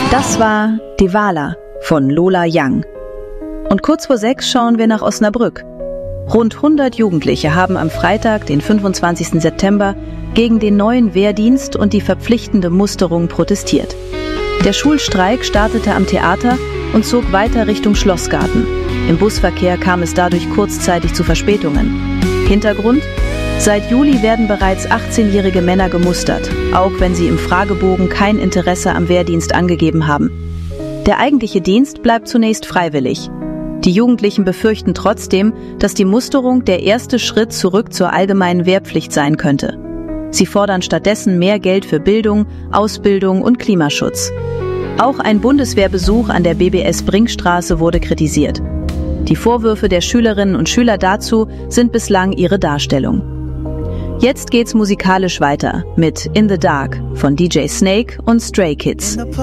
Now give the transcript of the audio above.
Das war Devala von Lola Young. Und kurz vor 6 schauen wir nach Osnabrück. Rund 100 Jugendliche haben am Freitag, den 25. September, gegen den neuen Wehrdienst und die verpflichtende Musterung protestiert. Der Schulstreik startete am Theater und zog weiter Richtung Schlossgarten. Im Busverkehr kam es dadurch kurzzeitig zu Verspätungen. Hintergrund: Seit Juli werden bereits 18-jährige Männer gemustert, auch wenn sie im Fragebogen kein Interesse am Wehrdienst angegeben haben. Der eigentliche Dienst bleibt zunächst freiwillig. Die Jugendlichen befürchten trotzdem, dass die Musterung der erste Schritt zurück zur allgemeinen Wehrpflicht sein könnte. Sie fordern stattdessen mehr Geld für Bildung, Ausbildung und Klimaschutz. Auch ein Bundeswehrbesuch an der BBS Brinkstraße wurde kritisiert. Die Vorwürfe der Schülerinnen und Schüler dazu sind bislang ihre Darstellung. Jetzt geht's musikalisch weiter mit In the Dark von DJ Snake und Stray Kids.